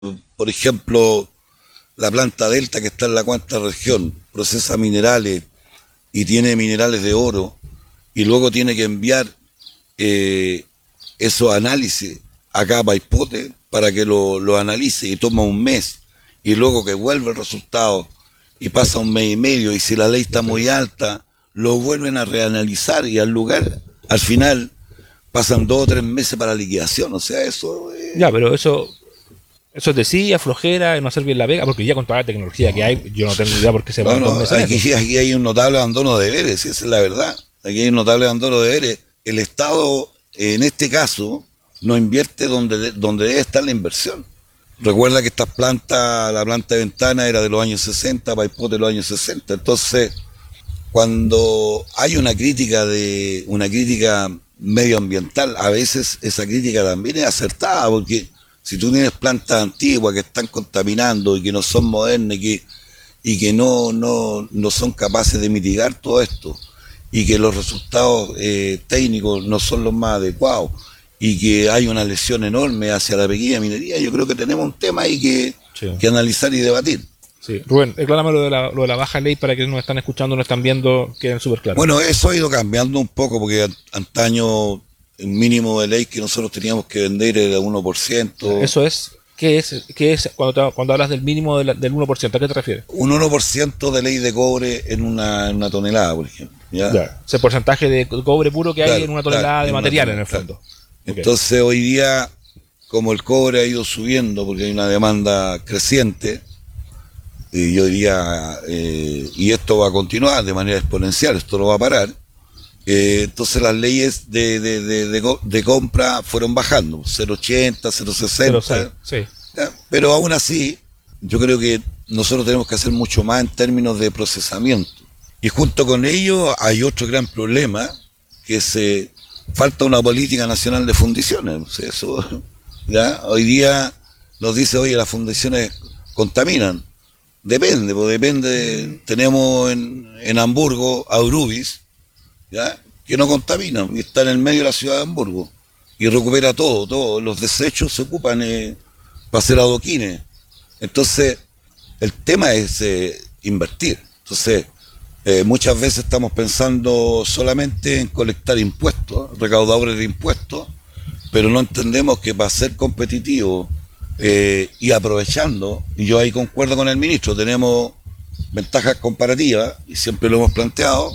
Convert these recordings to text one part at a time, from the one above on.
Por ejemplo, la planta Delta que está en la cuarta región, procesa minerales y tiene minerales de oro y luego tiene que enviar eh, esos análisis acá a Paipote para que lo analice y toma un mes y luego que vuelve el resultado y pasa un mes y medio y si la ley está muy alta lo vuelven a reanalizar y al lugar al final pasan 2 o 3 meses para liquidación, o sea, eso Ya, pero eso es decía, flojera, no hacer bien la pega, porque ya con toda la tecnología que hay, yo no tengo idea por qué se no, van dos no, meses en eso. aquí hay un notable abandono de deberes, esa es la verdad. Aquí hay un notable abandono de deberes. El Estado, en este caso, no invierte donde debe estar la inversión. Recuerda que esta planta, la planta de Ventana era de los años 60, Paipote de los años 60. Entonces, cuando hay una crítica medioambiental, a veces esa crítica también es acertada, porque si tú tienes plantas antiguas que están contaminando y que no son modernas y que no son capaces de mitigar todo esto y que los resultados técnicos no son los más adecuados y que hay una lesión enorme hacia la pequeña minería, yo creo que tenemos un tema ahí Sí. que analizar y debatir. Sí. Rubén, reclámame lo de la baja ley para que nos están escuchando, nos están viendo, queden súper claros. Bueno, eso ha ido cambiando un poco porque antaño el mínimo de ley que nosotros teníamos que vender era 1%. Eso es, ¿qué es cuando hablas del mínimo del 1%? ¿A qué te refieres? Un 1% de ley de cobre en una tonelada, por ejemplo. ¿Ya? Ya. Ese porcentaje de cobre puro que hay Claro, en una tonelada claro, de en una material en tonelada, el claro. fondo. Ok. Entonces hoy día, como el cobre ha ido subiendo porque hay una demanda creciente, y yo diría, y esto va a continuar de manera exponencial, esto no va a parar, entonces las leyes de compra fueron bajando, 0,80, Pero sí, 0,60, sí. ¿ya? Pero aún así, yo creo que nosotros tenemos que hacer mucho más en términos de procesamiento. Y junto con ello hay otro gran problema, que falta una política nacional de fundiciones. O sea, eso, ¿ya? Hoy día nos dice, oye, las fundiciones contaminan. Depende, pues depende. Tenemos en Hamburgo a Urubis, ¿ya? Que no contamina y está en el medio de la ciudad de Hamburgo y recupera todo. Los desechos se ocupan para hacer adoquines. Entonces, el tema es invertir. Entonces, muchas veces estamos pensando solamente en colectar impuestos, recaudadores de impuestos, pero no entendemos que para ser competitivo y aprovechando, y yo ahí concuerdo con el ministro, tenemos ventajas comparativas, y siempre lo hemos planteado,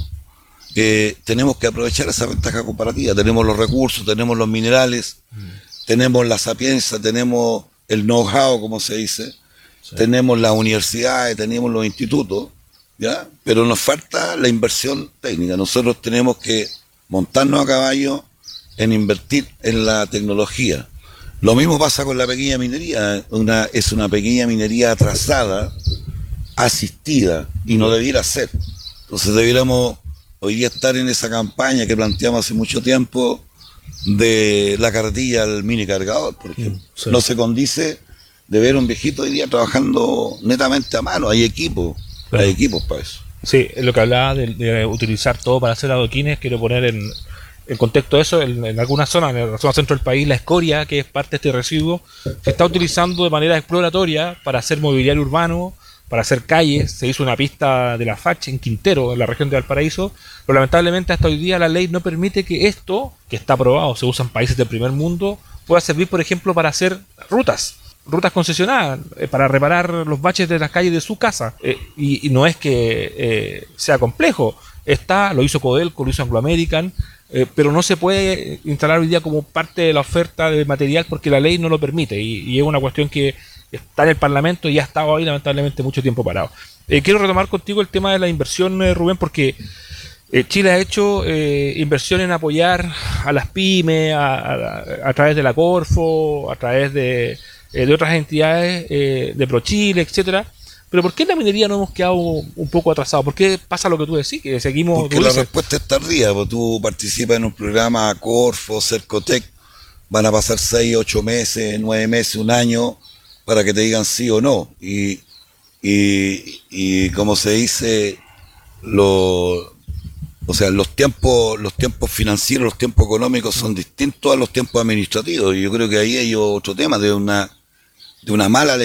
tenemos que aprovechar esa ventaja comparativa. Tenemos los recursos, tenemos los minerales, tenemos la sapiencia, tenemos el know-how, como se dice, Sí. tenemos las universidades, tenemos los institutos, ¿ya? Pero nos falta la inversión técnica. Nosotros tenemos que montarnos a caballo en invertir en la tecnología. Lo mismo pasa con la pequeña minería. Es una pequeña minería atrasada, asistida, y no debiera ser. Entonces debiéramos hoy día estar en esa campaña que planteamos hace mucho tiempo de la carretilla al mini cargador, por ejemplo. Sí. No se condice de ver a un viejito hoy día trabajando netamente a mano. Hay equipos, Claro. hay equipos para eso. Sí, lo que hablaba de utilizar todo para hacer adoquines, quiero poner en contexto eso, en algunas zonas, en la zona centro del país, la escoria, que es parte de este residuo, se está utilizando de manera exploratoria para hacer mobiliario urbano, para hacer calles. Se hizo una pista de la FACH en Quintero, en la región de Valparaíso, pero lamentablemente hasta hoy día la ley no permite que esto, que está aprobado, se usa en países del primer mundo, pueda servir, por ejemplo, para hacer rutas concesionadas, para reparar los baches de las calles de su casa. Y no es que sea complejo. Lo hizo Codelco, lo hizo Anglo American, pero no se puede instalar hoy día como parte de la oferta de material porque la ley no lo permite. Y es una cuestión que está en el Parlamento y ha estado ahí lamentablemente mucho tiempo parado. Quiero retomar contigo el tema de la inversión, Rubén, porque Chile ha hecho inversión en apoyar a las pymes a través de la Corfo, a través de otras entidades, de ProChile, etcétera. Pero ¿por qué en la minería no hemos quedado un poco atrasados? ¿Por qué pasa lo que tú decís? Que seguimos... Porque la respuesta es tardía, porque tú participas en un programa Corfo, Cercotec, van a pasar 6, 8 meses, 9 meses, un año, para que te digan sí o no. Y como se dice, o sea, los tiempos financieros, los tiempos económicos son distintos a los tiempos administrativos. Y yo creo que ahí hay otro tema de de una mala